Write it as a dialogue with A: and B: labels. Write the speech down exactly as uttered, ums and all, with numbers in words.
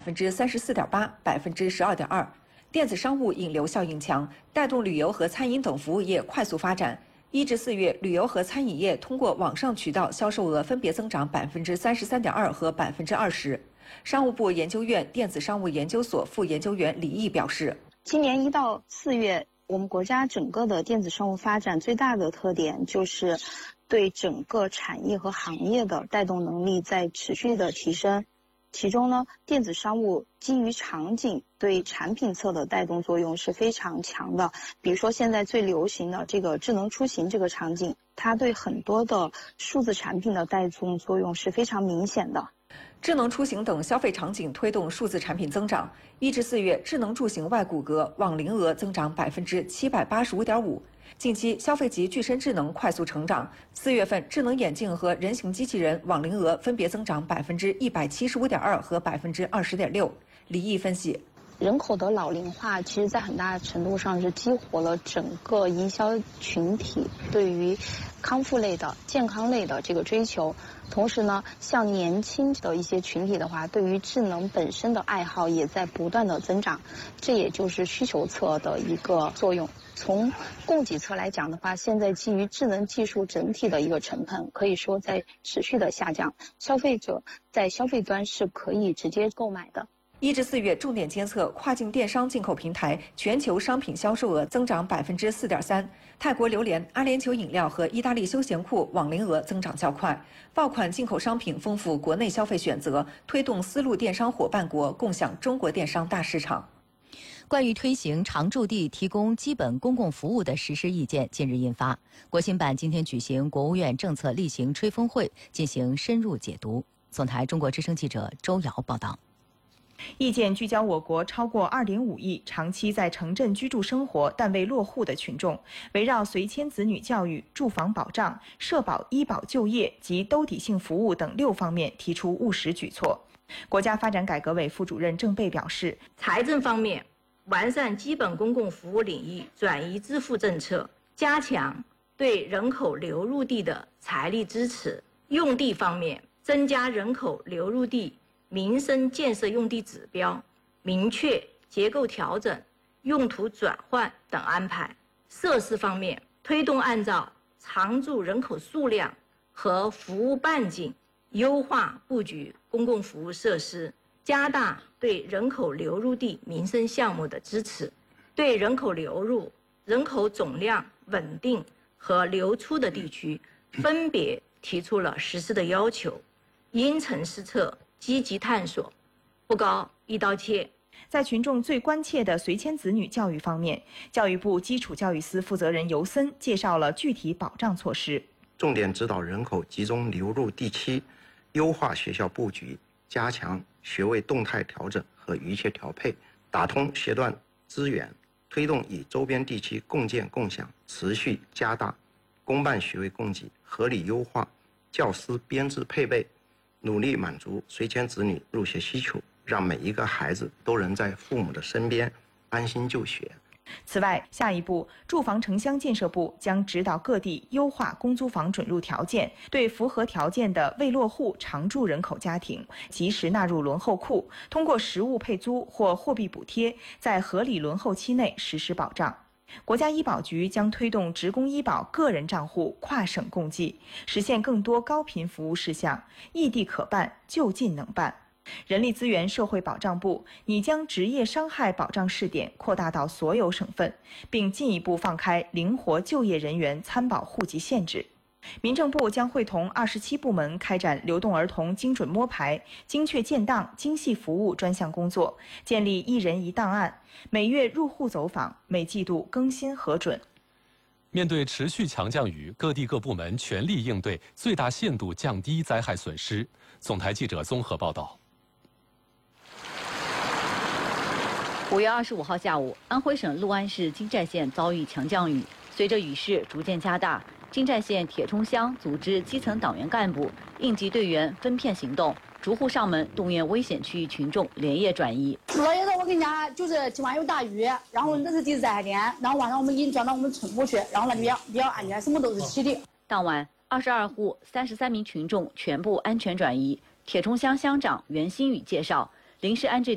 A: 分之三十四点八、百分之十二点二。电子商务引流效应强，带动旅游和餐饮等服务业快速发展。一至四月，旅游和餐饮业通过网上渠道销售额分别增长百分之三十三点二和百分之二十。商务部研究院电子商务研究所副研究员李毅表示，
B: 今年一到四月，我们国家整个的电子商务发展最大的特点就是对整个产业和行业的带动能力在持续的提升。其中呢，电子商务基于场景对产品侧的带动作用是非常强的。比如说现在最流行的这个智能出行这个场景，它对很多的数字产品的带动作用是非常明显的。
A: 智能出行等消费场景推动数字产品增长。一至四月，智能住行外骨骼网龄额增长百分之七百八十五点五。近期，消费级具身智能快速成长。四月份，智能眼镜和人形机器人网龄额分别增长百分之一百七十五点二和百分之二十点六。李毅分析，
B: 人口的老龄化，其实在很大程度上是激活了整个营销群体对于康复类的、健康类的这个追求。同时呢，像年轻的一些群体的话，对于智能本身的爱好也在不断的增长，这也就是需求侧的一个作用。从供给侧来讲的话，现在基于智能技术整体的一个成本可以说在持续的下降，消费者在消费端是可以直接购买的。
A: 一至四月，重点监测跨境电商进口平台全球商品销售额增长百分之四点三。泰国榴莲、阿联酋饮料和意大利休闲裤网龄额增长较快。爆款进口商品丰富国内消费选择，推动丝路电商伙伴国共享中国电商大市场。
C: 关于推行常住地提供基本公共服务的实施意见近日印发，国新办今天举行国务院政策例行吹风会，进行深入解读。总台中国之声记者周瑶报道。
D: 意见聚焦我国超过 二点五亿长期在城镇居住生活但未落户的群众，围绕随迁子女教育、住房保障、社保、医保、就业及兜底性服务等六方面提出务实举措。国家发展改革委副主任郑贝表示，
E: 财政方面，完善基本公共服务领域转移支付政策，加强对人口流入地的财力支持；用地方面，增加人口流入地民生建设用地指标，明确结构调整、用途转换等安排；设施方面，推动按照常住人口数量和服务半径优化布局公共服务设施，加大对人口流入地民生项目的支持，对人口流入、人口总量稳定和流出的地区，分别提出了实施的要求，因城施策，积极探索，不搞一刀切。
D: 在群众最关切的随迁子女教育方面，教育部基础教育司负责人尤森介绍了具体保障措施，
F: 重点指导人口集中流入地区，优化学校布局，加强学位动态调整和预切调配，打通学段资源，推动与周边地区共建共享，持续加大公办学位供给，合理优化教师编制配备，努力满足随迁子女入学需求，让每一个孩子都能在父母的身边安心就学。
D: 此外，下一步，住房城乡建设部将指导各地优化公租房准入条件，对符合条件的未落户常住人口家庭及时纳入轮候库，通过实物配租或货币补贴，在合理轮候期内实施保障。国家医保局将推动职工医保个人账户跨省共济，实现更多高频服务事项，异地可办，就近能办。人力资源社会保障部拟将职业伤害保障试点扩大到所有省份，并进一步放开灵活就业人员参保户籍限制。民政部将会同二十七部门开展流动儿童精准摸排、精确建档、精细服务专项工作，建立一人一档案，每月入户走访，每季度更新核准。
G: 面对持续强降雨，各地各部门全力应对，最大限度降低灾害损失。总台记者综合报道。
C: 五月二十五号下午，安徽省六安市金寨县遭遇强降雨，随着雨势逐渐加大，金寨县铁冲乡组织基层党员干部、应急队员分片行动，逐户上门动员危险区域群众连夜转移。
H: 昨夜我跟你讲，就是今晚有大雨，然后那是第三天，然后晚上我们已经转到我们村部去，然后呢比较比较安全，什么都是齐的。
C: 当晚，二十二户三十三名群众全部安全转移。铁冲乡乡长袁新宇介绍，临时安置